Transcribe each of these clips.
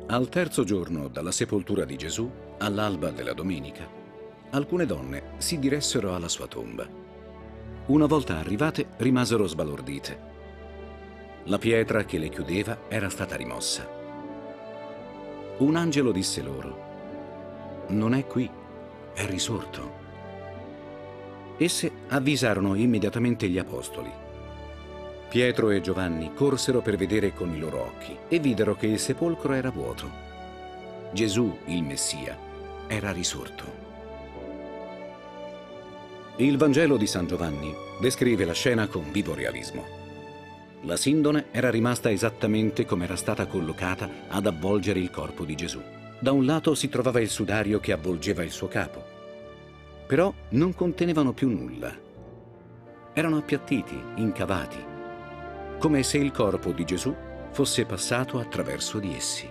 Al terzo giorno dalla sepoltura di Gesù, all'alba della domenica, alcune donne si diressero alla sua tomba. Una volta arrivate, rimasero sbalordite. La pietra che le chiudeva era stata rimossa. Un angelo disse loro: «Non è qui, è risorto». Esse avvisarono immediatamente gli apostoli. Pietro e Giovanni corsero per vedere con i loro occhi e videro che il sepolcro era vuoto. Gesù, il Messia, era risorto. Il Vangelo di San Giovanni descrive la scena con vivo realismo. La sindone era rimasta esattamente come era stata collocata ad avvolgere il corpo di Gesù. Da un lato si trovava il sudario che avvolgeva il suo capo, però non contenevano più nulla. Erano appiattiti, incavati, come se il corpo di Gesù fosse passato attraverso di essi.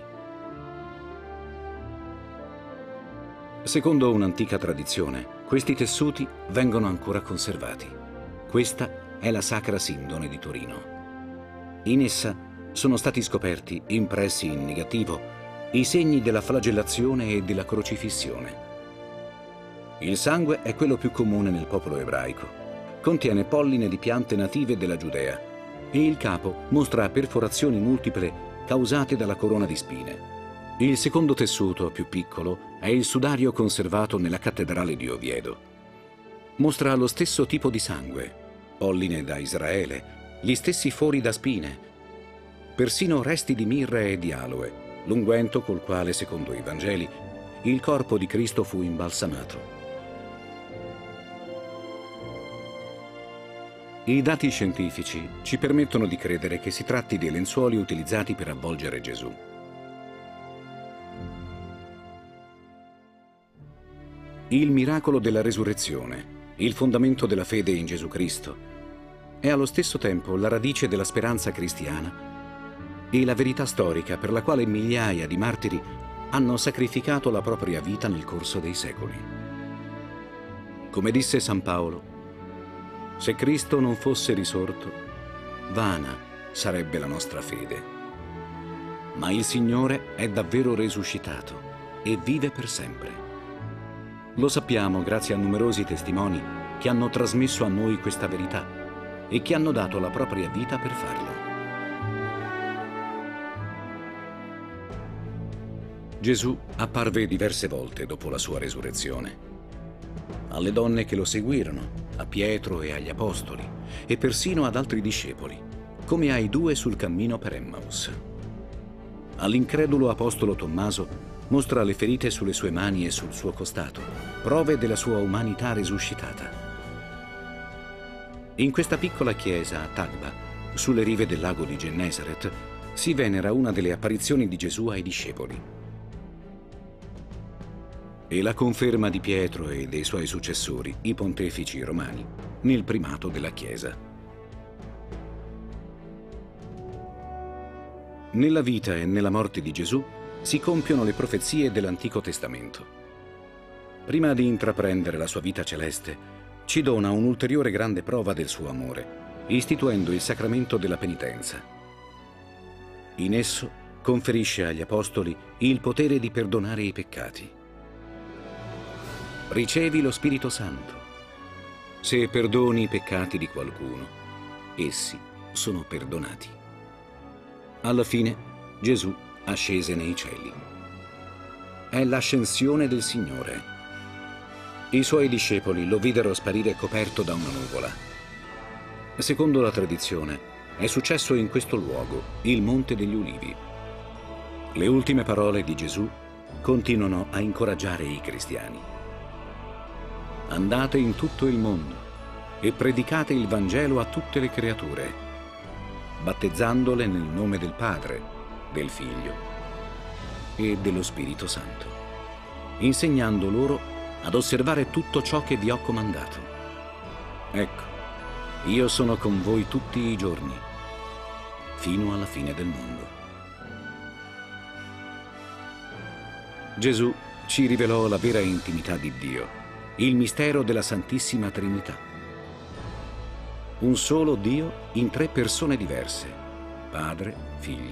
Secondo un'antica tradizione, questi tessuti vengono ancora conservati. Questa è la Sacra Sindone di Torino. In essa sono stati scoperti, impressi in negativo, i segni della flagellazione e della crocifissione. Il sangue è quello più comune nel popolo ebraico. Contiene polline di piante native della Giudea e il capo mostra perforazioni multiple causate dalla corona di spine. Il secondo tessuto, più piccolo, è il sudario conservato nella cattedrale di Oviedo. Mostra lo stesso tipo di sangue, polline da Israele, gli stessi fori da spine, persino resti di mirra e di aloe, l'unguento col quale, secondo i Vangeli, il corpo di Cristo fu imbalsamato. I dati scientifici ci permettono di credere che si tratti dei lenzuoli utilizzati per avvolgere Gesù. Il miracolo della resurrezione, il fondamento della fede in Gesù Cristo, è allo stesso tempo la radice della speranza cristiana e la verità storica per la quale migliaia di martiri hanno sacrificato la propria vita nel corso dei secoli. Come disse San Paolo: «Se Cristo non fosse risorto, vana sarebbe la nostra fede. Ma il Signore è davvero resuscitato e vive per sempre». Lo sappiamo grazie a numerosi testimoni che hanno trasmesso a noi questa verità e che hanno dato la propria vita per farlo. Gesù apparve diverse volte dopo la sua resurrezione. Alle donne che lo seguirono, a Pietro e agli apostoli, e persino ad altri discepoli, come ai due sul cammino per Emmaus. All'incredulo apostolo Tommaso mostra le ferite sulle sue mani e sul suo costato, prove della sua umanità risuscitata. In questa piccola chiesa a Tagba, sulle rive del lago di Gennesaret, si venera una delle apparizioni di Gesù ai discepoli. E la conferma di Pietro e dei suoi successori, i pontefici romani, nel primato della Chiesa. Nella vita e nella morte di Gesù si compiono le profezie dell'Antico Testamento. Prima di intraprendere la sua vita celeste, ci dona un'ulteriore grande prova del suo amore, istituendo il sacramento della penitenza. In esso conferisce agli apostoli il potere di perdonare i peccati. Ricevi lo Spirito Santo. Se perdoni i peccati di qualcuno, essi sono perdonati. Alla fine, Gesù ascese nei cieli. È l'ascensione del Signore. I suoi discepoli lo videro sparire coperto da una nuvola. Secondo la tradizione, è successo in questo luogo, il Monte degli Ulivi. Le ultime parole di Gesù continuano a incoraggiare i cristiani. Andate in tutto il mondo e predicate il Vangelo a tutte le creature, battezzandole nel nome del Padre, del Figlio e dello Spirito Santo, insegnando loro ad osservare tutto ciò che vi ho comandato. Ecco, io sono con voi tutti i giorni, fino alla fine del mondo. Gesù ci rivelò la vera intimità di Dio, il mistero della Santissima Trinità. Un solo Dio in tre persone diverse, Padre, Figlio